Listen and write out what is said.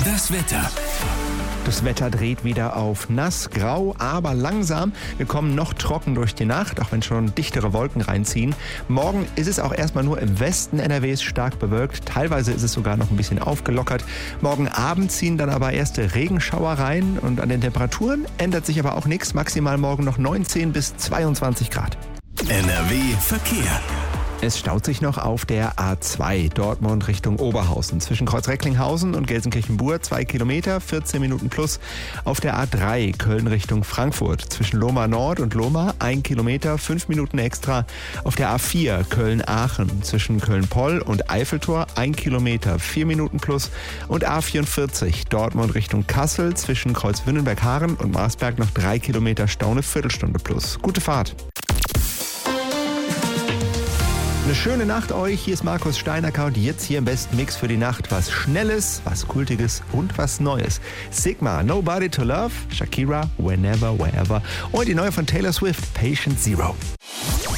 Das Wetter. Das Wetter dreht wieder auf nass, grau, aber langsam. Wir kommen noch trocken durch die Nacht, auch wenn schon dichtere Wolken reinziehen. Morgen ist es auch erstmal nur im Westen NRWs stark bewölkt. Teilweise ist es sogar noch ein bisschen aufgelockert. Morgen Abend ziehen dann aber erste Regenschauer rein. Und an den Temperaturen ändert sich aber auch nichts. Maximal morgen noch 19 bis 22 Grad. NRW Verkehr. Es staut sich noch auf der A2 Dortmund Richtung Oberhausen. Zwischen Kreuz-Recklinghausen und Gelsenkirchen-Bur 2 Kilometer, 14 Minuten plus. Auf der A3 Köln Richtung Frankfurt. Zwischen Lohmar Nord und Lohmar 1 Kilometer, 5 Minuten extra. Auf der A4 Köln-Aachen. Zwischen Köln-Poll und Eiffeltor 1 Kilometer, 4 Minuten plus. Und A44 Dortmund Richtung Kassel. Zwischen Kreuz-Wünnenberg-Haaren und Marsberg noch 3 Kilometer Stau, eine Viertelstunde plus. Gute Fahrt. Eine schöne Nacht euch, hier ist Markus Steinacker und jetzt hier im besten Mix für die Nacht. Was Schnelles, was Kultiges und was Neues. Sigma, Nobody to Love, Shakira, Whenever, Wherever und die neue von Taylor Swift, Patient Zero.